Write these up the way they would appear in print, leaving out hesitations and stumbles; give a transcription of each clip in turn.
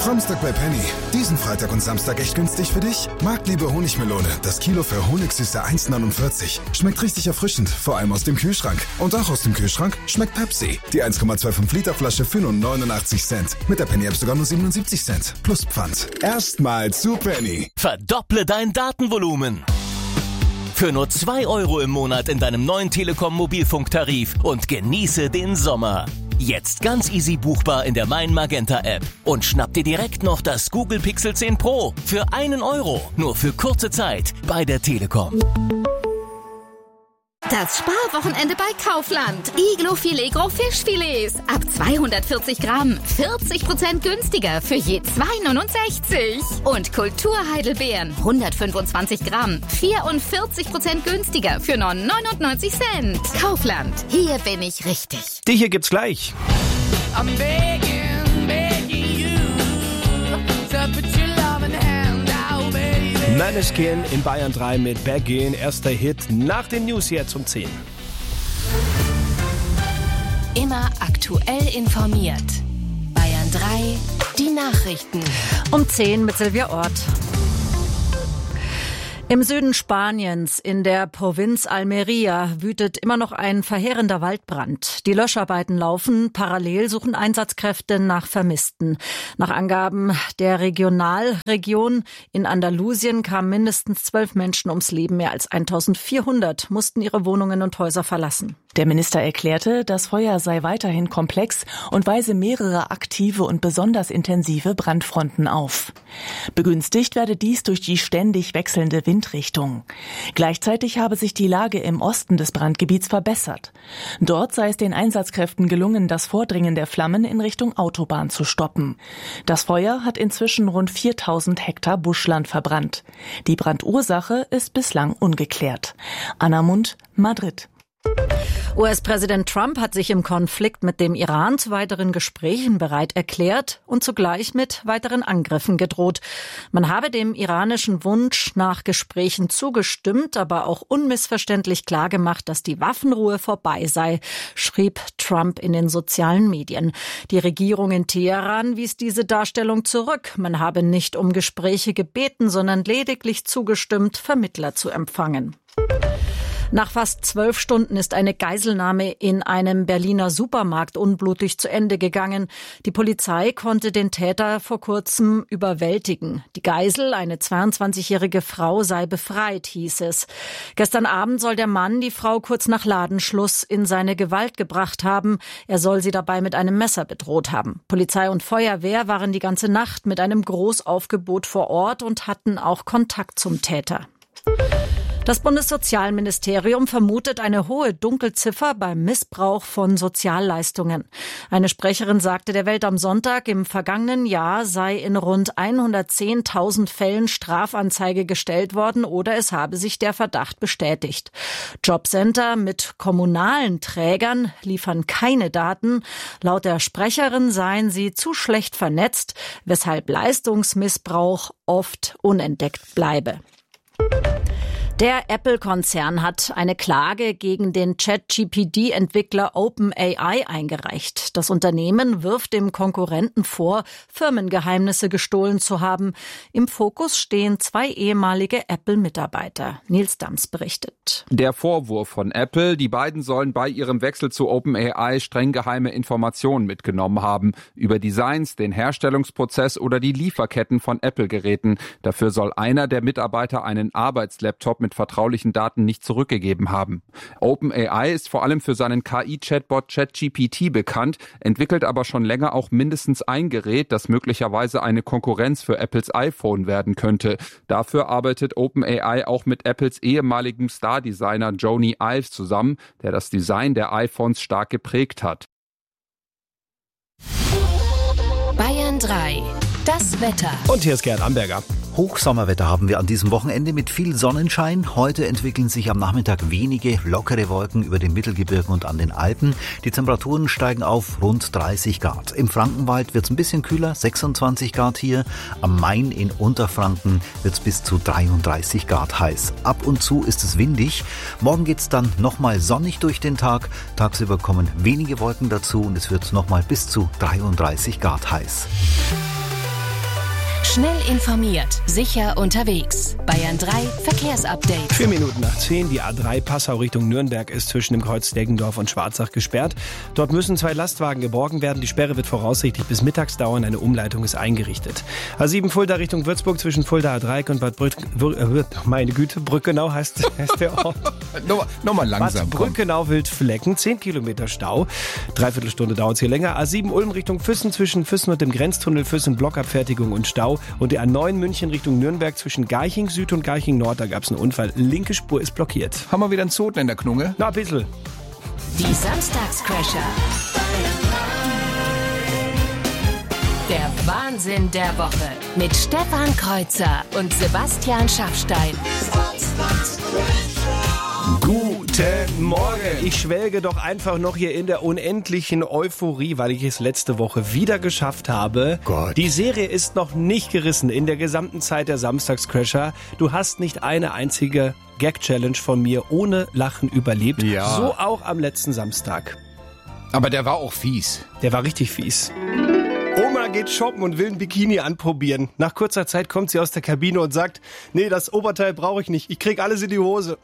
Samstag bei Penny. Diesen Freitag und Samstag echt günstig für dich? Marktliebe Honigmelone. Das Kilo für Honigsüße 1,49. Schmeckt richtig erfrischend, vor allem aus dem Kühlschrank. Und auch aus dem Kühlschrank schmeckt Pepsi. Die 1,25 Liter Flasche für nur 89 Cent. Mit der Penny App sogar nur 77 Cent. Plus Pfand. Erstmal zu Penny. Verdopple dein Datenvolumen. Für nur 2 € im Monat in deinem neuen Telekom Mobilfunktarif und genieße den Sommer. Jetzt ganz easy buchbar in der Mein Magenta App und schnapp dir direkt noch das Google Pixel 10 Pro für 1 €. Nur für kurze Zeit bei der Telekom. Das Sparwochenende bei Kaufland. Iglo Filet Gros Fischfilets. Ab 240 Gramm. 40% günstiger für je 2,69. Und Kulturheidelbeeren. 125 Gramm. 44% günstiger für nur 99 Cent. Kaufland. Hier bin ich richtig. Die hier gibt's gleich. I'm begging you to put your loving hand out, baby. Måneskin in Bayern 3 mit Beggin, erster Hit nach den News jetzt um 10. Immer aktuell informiert. Bayern 3, die Nachrichten. Um 10 mit Silvia Ort. Im Süden Spaniens, in der Provinz Almería, wütet immer noch ein verheerender Waldbrand. Die Löscharbeiten laufen. Parallel suchen Einsatzkräfte nach Vermissten. Nach Angaben der Regionalregion in Andalusien kamen mindestens 12 Menschen ums Leben. Mehr als 1400 mussten ihre Wohnungen und Häuser verlassen. Der Minister erklärte, das Feuer sei weiterhin komplex und weise mehrere aktive und besonders intensive Brandfronten auf. Begünstigt werde dies durch die ständig wechselnde Windrichtung. Gleichzeitig habe sich die Lage im Osten des Brandgebiets verbessert. Dort sei es den Einsatzkräften gelungen, das Vordringen der Flammen in Richtung Autobahn zu stoppen. Das Feuer hat inzwischen rund 4000 Hektar Buschland verbrannt. Die Brandursache ist bislang ungeklärt. Anna Mund, Madrid. US-Präsident Trump hat sich im Konflikt mit dem Iran zu weiteren Gesprächen bereit erklärt und zugleich mit weiteren Angriffen gedroht. Man habe dem iranischen Wunsch nach Gesprächen zugestimmt, aber auch unmissverständlich klargemacht, dass die Waffenruhe vorbei sei, schrieb Trump in den sozialen Medien. Die Regierung in Teheran wies diese Darstellung zurück. Man habe nicht um Gespräche gebeten, sondern lediglich zugestimmt, Vermittler zu empfangen. Nach fast 12 Stunden ist eine Geiselnahme in einem Berliner Supermarkt unblutig zu Ende gegangen. Die Polizei konnte den Täter vor kurzem überwältigen. Die Geisel, eine 22-jährige Frau, sei befreit, hieß es. Gestern Abend soll der Mann die Frau kurz nach Ladenschluss in seine Gewalt gebracht haben. Er soll sie dabei mit einem Messer bedroht haben. Polizei und Feuerwehr waren die ganze Nacht mit einem Großaufgebot vor Ort und hatten auch Kontakt zum Täter. Das Bundessozialministerium vermutet eine hohe Dunkelziffer beim Missbrauch von Sozialleistungen. Eine Sprecherin sagte der Welt am Sonntag, im vergangenen Jahr sei in rund 110.000 Fällen Strafanzeige gestellt worden oder es habe sich der Verdacht bestätigt. Jobcenter mit kommunalen Trägern liefern keine Daten. Laut der Sprecherin seien sie zu schlecht vernetzt, weshalb Leistungsmissbrauch oft unentdeckt bleibe. Der Apple-Konzern hat eine Klage gegen den ChatGPT-Entwickler OpenAI eingereicht. Das Unternehmen wirft dem Konkurrenten vor, Firmengeheimnisse gestohlen zu haben. Im Fokus stehen 2 ehemalige Apple-Mitarbeiter. Nils Dams berichtet. Der Vorwurf von Apple, die beiden sollen bei ihrem Wechsel zu OpenAI streng geheime Informationen mitgenommen haben. Über Designs, den Herstellungsprozess oder die Lieferketten von Apple-Geräten. Dafür soll einer der Mitarbeiter einen Arbeitslaptop mit vertraulichen Daten nicht zurückgegeben haben. OpenAI ist vor allem für seinen KI-Chatbot ChatGPT bekannt, entwickelt aber schon länger auch mindestens ein Gerät, das möglicherweise eine Konkurrenz für Apples iPhone werden könnte. Dafür arbeitet OpenAI auch mit Apples ehemaligem Star-Designer Jony Ive zusammen, der das Design der iPhones stark geprägt hat. Bayern 3, das Wetter. Und hier ist Gerd Amberger. Hochsommerwetter haben wir an diesem Wochenende mit viel Sonnenschein. Heute entwickeln sich am Nachmittag wenige lockere Wolken über den Mittelgebirgen und an den Alpen. Die Temperaturen steigen auf rund 30 Grad. Im Frankenwald wird es ein bisschen kühler, 26 Grad hier. Am Main in Unterfranken wird es bis zu 33 Grad heiß. Ab und zu ist es windig. Morgen geht es dann nochmal sonnig durch den Tag. Tagsüber kommen wenige Wolken dazu und es wird nochmal bis zu 33 Grad heiß. Schnell informiert, sicher unterwegs. Bayern 3 Verkehrsupdate. 4 Minuten nach 10, die A3 Passau Richtung Nürnberg ist zwischen dem Kreuz Deggendorf und Schwarzach gesperrt. Dort müssen 2 Lastwagen geborgen werden. Die Sperre wird voraussichtlich bis mittags dauern. Eine Umleitung ist eingerichtet. A7 Fulda Richtung Würzburg zwischen Fulda A3 und Bad Brückenau heißt der Ort. Nochmal langsam. Bad Brückenau Wildflecken, 10 Kilometer Stau. Dreiviertel Stunde dauert es hier länger. A7 Ulm Richtung Füssen zwischen Füssen und dem Grenztunnel Füssen, Blockabfertigung und Stau. Und der A9 München Richtung Nürnberg zwischen Garching Süd und Garching Nord, da gab es einen Unfall. Linke Spur ist blockiert. Haben wir wieder einen Zoten in der Knunge? Na, ein bisschen. Die Samstagscrasher. Der Wahnsinn der Woche mit Stefan Kreuzer und Sebastian Schaffstein. Guten Morgen. Ich schwelge doch einfach noch hier in der unendlichen Euphorie, weil ich es letzte Woche wieder geschafft habe. Gott. Die Serie ist noch nicht gerissen in der gesamten Zeit der Samstagscrasher. Du hast nicht eine einzige Gag-Challenge von mir ohne Lachen überlebt. Ja. So auch am letzten Samstag. Aber der war auch fies. Der war richtig fies. Oma geht shoppen und will ein Bikini anprobieren. Nach kurzer Zeit kommt sie aus der Kabine und sagt, nee, das Oberteil brauche ich nicht. Ich krieg alles in die Hose.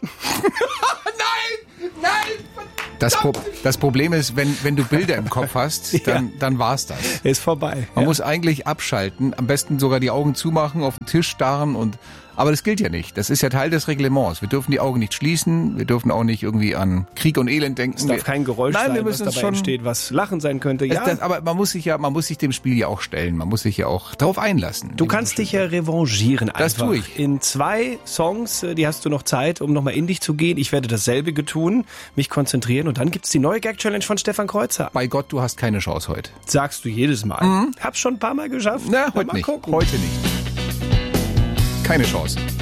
Nein! Das Problem ist, wenn du Bilder im Kopf hast, dann war's das. Ist vorbei. Man muss eigentlich abschalten, am besten sogar die Augen zumachen, auf den Tisch starren aber das gilt ja nicht. Das ist ja Teil des Reglements. Wir dürfen die Augen nicht schließen, wir dürfen auch nicht irgendwie an Krieg und Elend denken. Es darf kein Geräusch sein, wir müssen was dabei entsteht, was Lachen sein könnte. Ja. Aber man muss sich dem Spiel ja auch stellen. Man muss sich ja auch darauf einlassen. Du kannst dich ja revanchieren einfach. Das tue ich. In 2 Songs, die hast du noch Zeit, um nochmal in dich zu gehen. Ich werde dasselbe tun, mich konzentrieren und dann gibt's die neue Gag-Challenge von Stefan Kreuzer. Bei Gott, du hast keine Chance heute. Sagst du jedes Mal. Mhm. Hab's schon ein paar Mal geschafft. Na, heute mal nicht. Gucken. Heute nicht. Keine Chance.